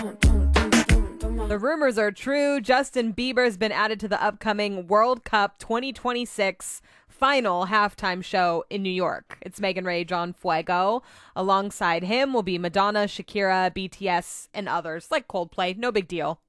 The rumors are true. Justin Bieber's been added to the upcoming World Cup 2026 final halftime show in New York. It's Megan Ray, John Fuego. Alongside him will be Madonna, Shakira, BTS, and others like Coldplay. No big deal.